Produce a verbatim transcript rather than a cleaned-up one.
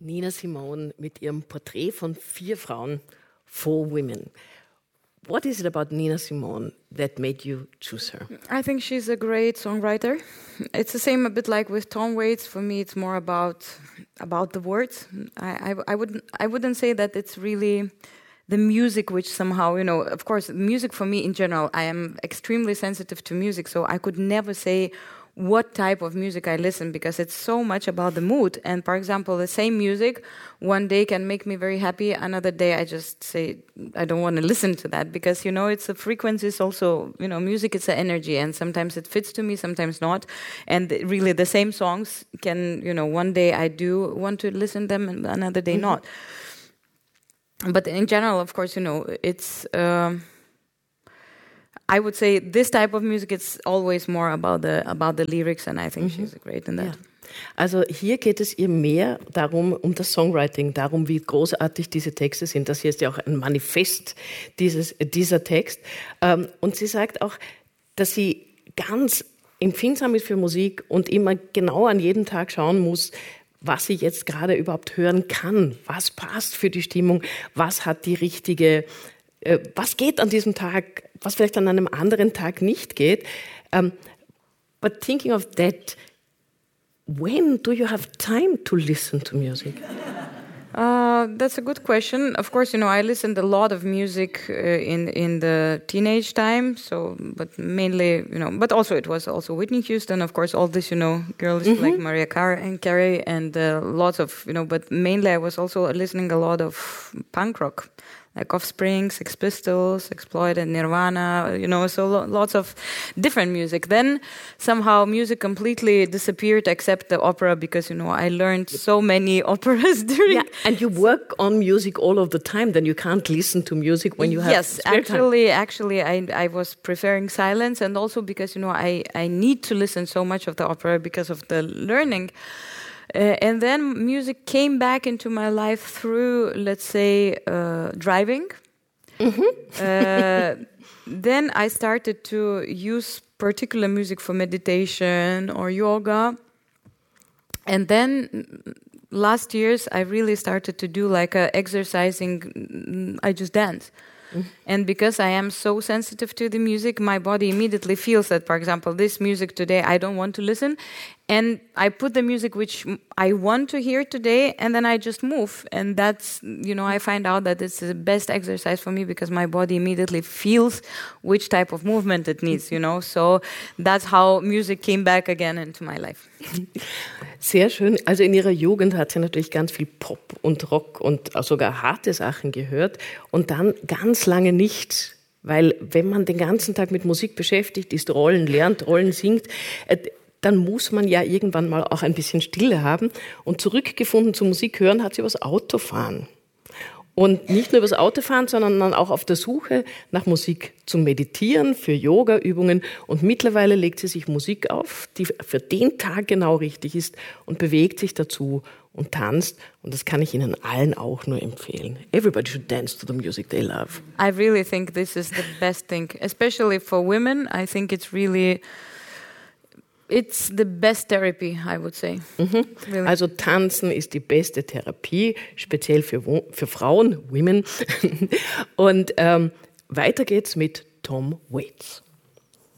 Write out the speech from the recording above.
Nina Simone mit ihrem Porträt von vier Frauen, Four Women. What is it about Nina Simone that made you choose her? I think she's a great songwriter. It's the same a bit like with Tom Waits. For me, it's more about about the words. I, I, I wouldn't I wouldn't say that it's really the music which somehow, you know, of course, music for me in general, I am extremely sensitive to music, so I could never say what type of music I listen because it's so much about the mood. And for example, the same music one day can make me very happy, another day I just say I don't want to listen to that because, you know, it's the frequencies also, you know, music is an energy and sometimes it fits to me, sometimes not. And really the same songs can, you know, one day I do want to listen to them and another day mm-hmm. not. But in general, of course, you know, it's... Uh, I would say this type of music, it's always more about the about the lyrics, and I think mhm. she's great in that. Ja. Also hier geht es ihr mehr darum, um das Songwriting, darum, wie großartig diese Texte sind. Das hier ist ja auch ein Manifest dieses, dieser Text. Und sie sagt auch, dass sie ganz empfindsam ist für Musik und immer genau an jedem Tag schauen muss, was sie jetzt gerade überhaupt hören kann, was passt für die Stimmung, was hat die richtige... Was geht an diesem Tag, was vielleicht an einem anderen Tag nicht geht. Um, but thinking of that, when do you have time to listen to music? Uh, that's a good question. Of course, you know, I listened a lot of music uh, in in the teenage time. So, but mainly, you know, but also it was also Whitney Houston. Of course, all this, you know, girls mm-hmm. like Mariah Carey and Carey, and uh, lots of, you know. But mainly, I was also listening a lot of punk rock. Like Offspring, Sex Pistols, Exploited, Nirvana, you know, so lo- lots of different music. Then somehow music completely disappeared except the opera because, you know, I learned so many operas during... Yeah, and you work on music all of the time, then you can't listen to music when you have... Yes, actually, time. actually I, I was preferring silence and also because, you know, I, I need to listen so much of the opera because of the learning. Uh, and then music came back into my life through, let's say, uh, driving. Mm-hmm. uh, then I started to use particular music for meditation or yoga. And then last years, I really started to do like a exercising, I just dance. Mm-hmm. And because I am so sensitive to the music, my body immediately feels that, for example, this music today, I don't want to listen. And I put the music which I want to hear today, and then I just move. And that's, you know, I find out that it's the best exercise for me because my body immediately feels which type of movement it needs, you know. So that's how music came back again into my life. Sehr schön. Also in ihrer Jugend hat sie natürlich ganz viel Pop und Rock und sogar harte Sachen gehört und dann ganz lange nichts. Weil wenn man den ganzen Tag mit Musik beschäftigt ist, Rollen lernt, Rollen singt, dann muss man ja irgendwann mal auch ein bisschen Stille haben. Und zurückgefunden zur Musik hören hat sie übers Autofahren. Und nicht nur übers Autofahren, sondern dann auch auf der Suche nach Musik zum Meditieren, für Yoga-Übungen. Und mittlerweile legt sie sich Musik auf, die für den Tag genau richtig ist und bewegt sich dazu und tanzt. Und das kann ich Ihnen allen auch nur empfehlen. Everybody should dance to the music they love. I really think this is the best thing, especially for women. I think it's really... It's the best therapy, I would say. Mhm. Really. Also Tanzen ist die beste Therapie, speziell für, für Frauen, Women. Und ähm, weiter geht's mit Tom Waits.